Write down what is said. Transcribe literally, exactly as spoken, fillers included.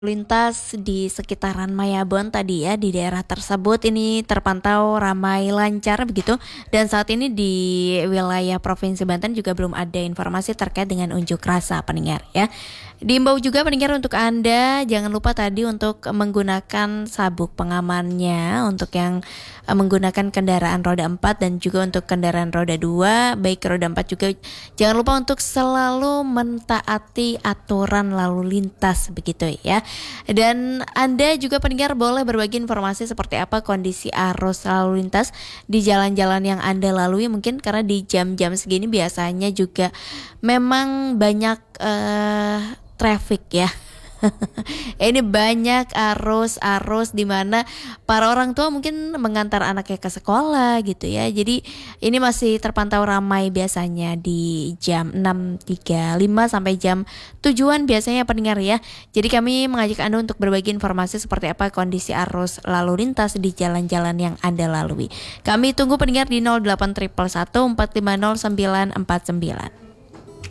Lintas di sekitaran Mayabon tadi ya, di daerah tersebut ini terpantau ramai lancar begitu, dan saat ini di wilayah Provinsi Banten juga belum ada informasi terkait dengan unjuk rasa pendengar ya. Diimbau juga pendengar untuk Anda jangan lupa tadi untuk menggunakan sabuk pengamannya untuk yang eh, menggunakan kendaraan roda empat dan juga untuk kendaraan roda dua, baik roda empat juga jangan lupa untuk selalu mentaati aturan lalu lintas begitu ya. Dan Anda juga pendengar boleh berbagi informasi seperti apa kondisi arus lalu lintas di jalan-jalan yang Anda lalui, mungkin karena di jam-jam segini biasanya juga memang banyak eh, traffic ya. Ini banyak arus-arus di mana para orang tua mungkin mengantar anaknya ke sekolah gitu ya. Jadi ini masih terpantau ramai biasanya di jam enam tiga puluh lima sampai jam tujuan biasanya pendengar ya. Jadi kami mengajak Anda untuk berbagi informasi seperti apa kondisi arus lalu lintas di jalan-jalan yang Anda lalui. Kami tunggu pendengar di nol delapan satu satu empat lima nol sembilan empat sembilan.